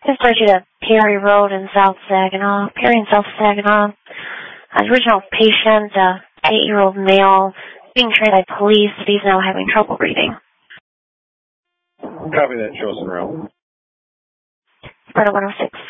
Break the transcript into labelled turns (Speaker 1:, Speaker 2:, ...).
Speaker 1: Just direct you to Perry Road in South Saginaw. Perry in South Saginaw. The original patient, 8-year-old male, being trained by police, but he's now having trouble breathing.
Speaker 2: Copy that. Show us around.
Speaker 1: Sparta 106.